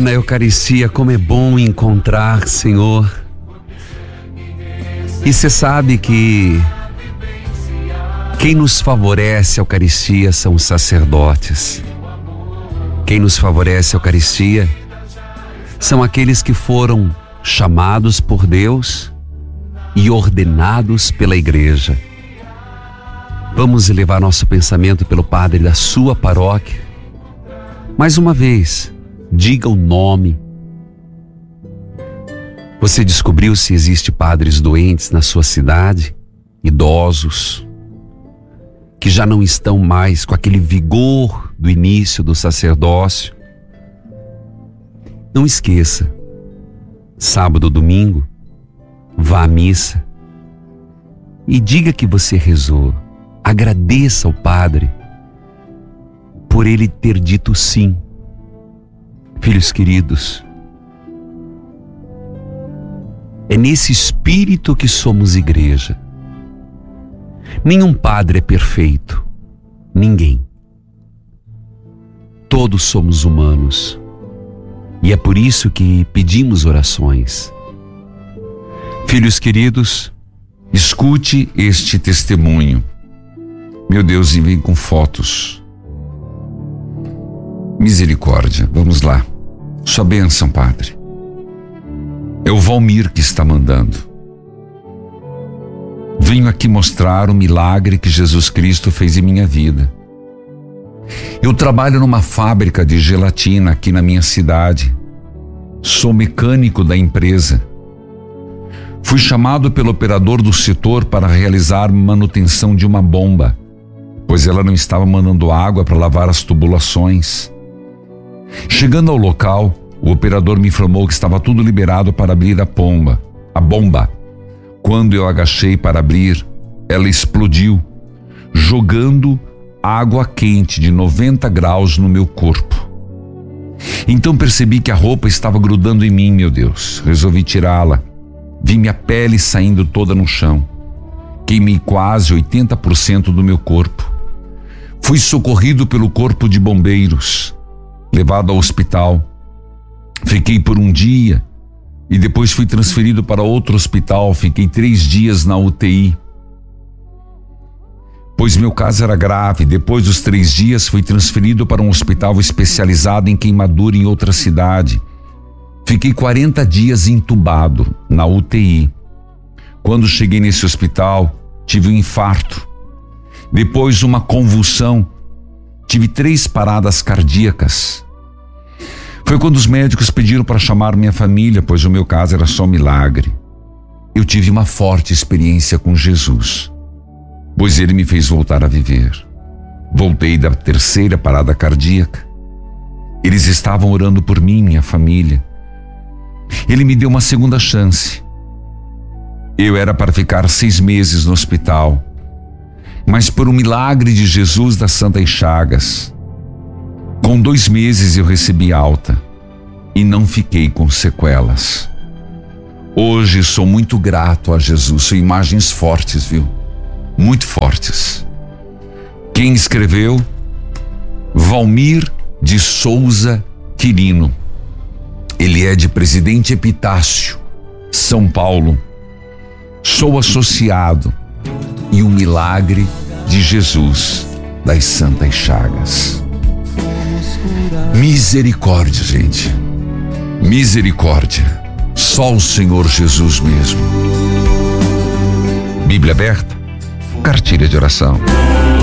na Eucaristia, como é bom encontrar, Senhor. E você sabe que quem nos favorece a Eucaristia são os sacerdotes. Quem nos favorece a Eucaristia são aqueles que foram chamados por Deus e ordenados pela Igreja. Vamos elevar nosso pensamento pelo padre da sua paróquia. Mais uma vez, diga o nome. Você descobriu se existe padres doentes na sua cidade? Idosos, que já não estão mais com aquele vigor do início do sacerdócio? Não esqueça, sábado, domingo, vá à missa e diga que você rezou. Agradeça ao padre por ele ter dito sim. Filhos queridos, é nesse espírito que somos igreja. Nenhum padre é perfeito, ninguém. Todos somos humanos e é por isso que pedimos orações. Filhos queridos, escute este testemunho. Meu Deus, e vem com fotos. Misericórdia, vamos lá. Sua bênção, Padre. É o Valmir que está mandando. Venho aqui mostrar o milagre que Jesus Cristo fez em minha vida. Eu trabalho numa fábrica de gelatina aqui na minha cidade. Sou mecânico da empresa. Fui chamado pelo operador do setor para realizar manutenção de uma bomba, pois ela não estava mandando água para lavar as tubulações. Chegando ao local, o operador me informou que estava tudo liberado para abrir a bomba. Quando eu agachei para abrir, ela explodiu, jogando água quente de 90 graus no meu corpo. Então percebi que a roupa estava grudando em mim, meu Deus. Resolvi tirá-la. Vi minha pele saindo toda no chão. Queimei quase 80% do meu corpo. Fui socorrido pelo corpo de bombeiros, levado ao hospital. Fiquei por um dia e depois fui transferido para outro hospital. Fiquei 3 dias na UTI, pois meu caso era grave. Depois dos 3 dias fui transferido para um hospital especializado em queimadura em outra cidade. Fiquei 40 dias entubado na UTI. Quando cheguei nesse hospital, tive um infarto. Depois uma convulsão. Tive 3 paradas cardíacas. Foi quando os médicos pediram para chamar minha família, pois o meu caso era só milagre. Eu tive uma forte experiência com Jesus, pois ele me fez voltar a viver. Voltei da 3ª parada cardíaca. Eles estavam orando por mim e minha família. Ele me deu uma segunda chance. Eu era para ficar 6 meses no hospital, mas por um milagre de Jesus das Santas Chagas, com 2 meses eu recebi alta e não fiquei com sequelas. Hoje sou muito grato a Jesus. São imagens fortes, viu? Muito fortes. Quem escreveu? Valmir de Souza Quirino. Ele é de Presidente Epitácio, São Paulo. Sou associado e o milagre de Jesus das Santas Chagas. Misericórdia, gente. Misericórdia. Só o Senhor Jesus mesmo. Bíblia aberta, cartilha de oração.